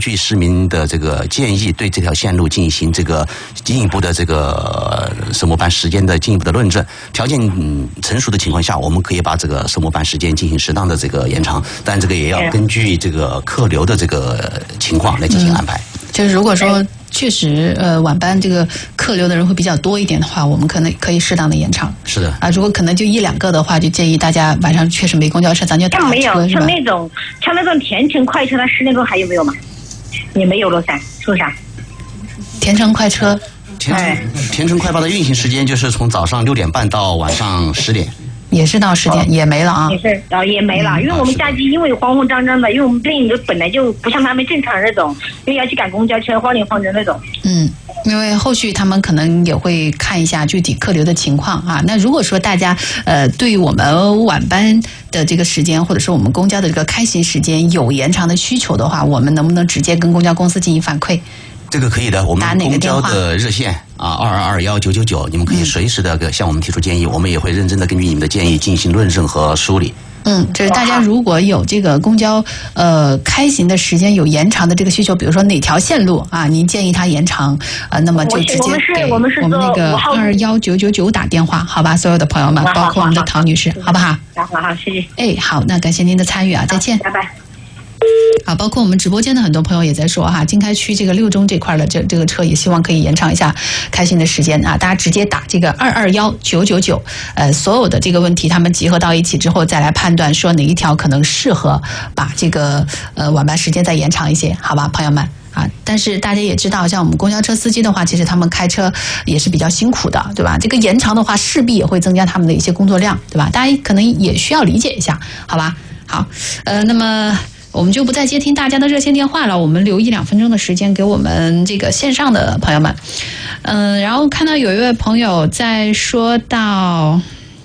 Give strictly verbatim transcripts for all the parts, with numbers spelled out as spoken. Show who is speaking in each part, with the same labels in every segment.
Speaker 1: 据市民的这个建议，对这条线路进行这个进一步的这个首末班时间的进一步的论证。条件嗯成熟的情况下，我们可以把这个首末班时间进行适当的这个延长，但这个也要根据这个客流的这个情况来进行安排。
Speaker 2: 嗯、就是如果说确实呃晚班这个客流的人会比较多一点的话，我们可能可以适当的延长。
Speaker 1: 是的
Speaker 2: 啊，如果可能就一两个的话，就建议大家晚上确实没公交车，咱就打车。
Speaker 3: 像没有像那种像那种甜橙快车，它十点钟还有没有嘛？也没有了噻，是不是啊？
Speaker 2: 甜橙快车，
Speaker 1: 甜橙甜橙快报的运行时间就是从早上六点半到晚上十点。
Speaker 2: 也是到十点、哦、也没了啊，
Speaker 3: 也是啊、哦、也没了，因为我们假期因为慌慌张张的，因为我们另一个本来就不像他们正常那种，因为要去赶公交车，慌里慌张那种。
Speaker 2: 嗯，因为后续他们可能也会看一下具体客流的情况啊。那如果说大家呃对于我们晚班的这个时间，或者是我们公交的这个开行时间有延长的需求的话，我们能不能直接跟公交公司进行反馈？
Speaker 1: 这个可以的，我们公交的热线啊，二二二幺九九九，你们可以随时的向我们提出建议，嗯、我们也会认真的根据你们的建议进行论证和梳理。
Speaker 2: 嗯，就是大家如果有这个公交呃开行的时间有延长的这个需求，比如说哪条线路啊，您建议它延长，呃，那么就直接给我们那个二幺九九九打电话，好吧？所有的朋友们，包括我们的陶女士，好不好？
Speaker 3: 好好好，谢谢。
Speaker 2: 哎，好，那感谢您的参与啊，再见，
Speaker 3: 拜拜。
Speaker 2: 好，包括我们直播间的很多朋友也在说哈，经开区这个六中这块的这这个车也希望可以延长一下开行的时间啊，大家直接打这个二二幺九九九，呃，所有的这个问题他们集合到一起之后，再来判断说哪一条可能适合把这个呃晚班时间再延长一些，好吧，朋友们。啊，但是大家也知道，像我们公交车司机的话，其实他们开车也是比较辛苦的，对吧？这个延长的话，势必也会增加他们的一些工作量，对吧？大家可能也需要理解一下，好吧？好，呃，那么我们就不再接听大家的热线电话了，我们留一两分钟的时间给我们这个线上的朋友们。嗯、呃，然后看到有一位朋友在说到，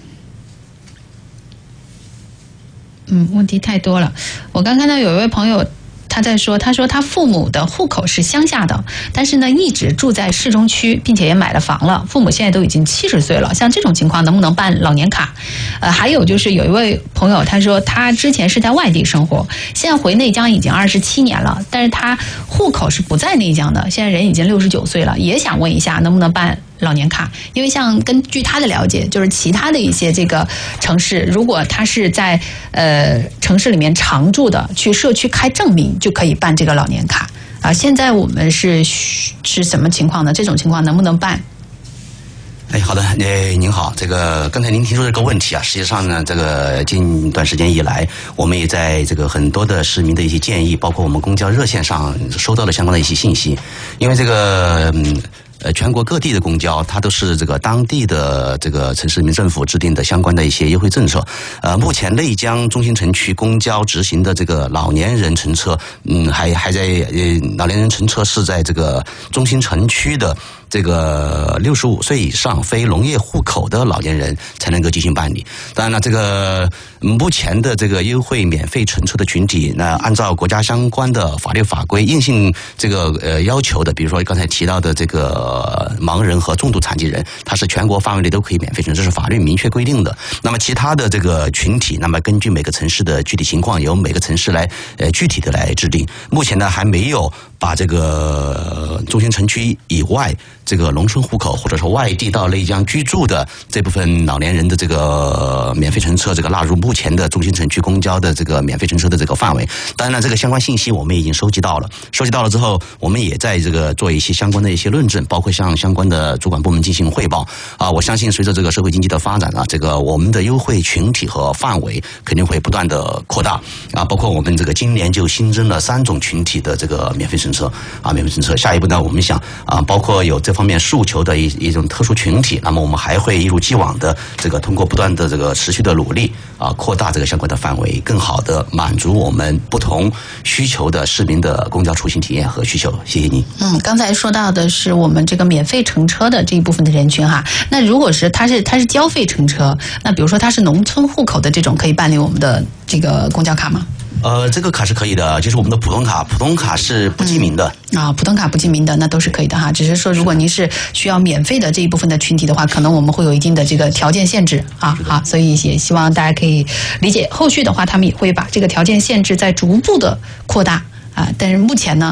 Speaker 2: 嗯，问题太多了。我刚看到有一位朋友。他在说，他说他父母的户口是乡下的，但是呢一直住在市中区，并且也买了房了。父母现在都已经七十岁了，像这种情况能不能办老年卡？呃，还有就是有一位朋友，他说他之前是在外地生活，现在回内江已经二十七年了，但是他户口是不在内江的，现在人已经六十九岁了，也想问一下能不能办老年卡？因为像根据他的了解，就是其他的一些这个城市，如果他是在呃城市里面常住的，去社区开证明就可以办这个老年卡啊。现在我们是是什么情况呢？这种情况能不能办？
Speaker 1: 哎，好的，哎，您好，这个刚才您提出这个问题啊，实际上呢，这个近一段时间以来，我们也在这个很多的市民的一些建议，包括我们公交热线上收到了相关的一些信息，因为这个嗯。呃，全国各地的公交，它都是这个当地的这个城市人民政府制定的相关的一些优惠政策。呃，目前内江中心城区公交执行的这个老年人乘车，嗯，还还在呃，老年人乘车是在这个中心城区的这个六十五岁以上非农业户口的老年人才能够进行办理。当然了，这个目前的这个优惠免费乘车的群体，那按照国家相关的法律法规硬性这个呃要求的，比如说刚才提到的这个。呃，盲人和重度残疾人，它是全国范围内都可以免费乘车，这是法律明确规定的。那么其他的这个群体，那么根据每个城市的具体情况，由每个城市来呃具体的来制定。目前呢，还没有把这个中心城区以外这个农村户口或者说外地到内江居住的这部分老年人的这个免费乘车这个纳入目前的中心城区公交的这个免费乘车的这个范围。当然了，这个相关信息我们已经收集到了，收集到了之后，我们也在这个做一些相关的一些论证，包括向相关的主管部门进行汇报啊。我相信随着这个社会经济的发展啊，这个我们的优惠群体和范围肯定会不断的扩大啊。包括我们这个今年就新增了三种群体的这个免费乘车啊，免费乘车。下一步呢，我们想啊，包括有这方面诉求的一一种特殊群体，那么我们还会一如既往的这个通过不断的这个持续的努力啊，扩大这个相关的范围，更好的满足我们不同需求的市民的公交出行体验和需求。谢谢您。
Speaker 2: 嗯，刚才说到的是我们这个免费乘车的这一部分的人群哈，那如果是他是他是交费乘车，那比如说他是农村户口的这种，可以办理我们的这个公交卡吗？
Speaker 1: 呃，这个卡是可以的，就是我们的普通卡，普通卡是不记名的、
Speaker 2: 嗯、啊，普通卡不记名的那都是可以的哈，只是说如果您是需要免费的这一部分的群体的话，可能我们会有一定的这个条件限制啊，好，所以也希望大家可以理解。后续的话，他们也会把这个条件限制再逐步的扩大啊，但是目前呢。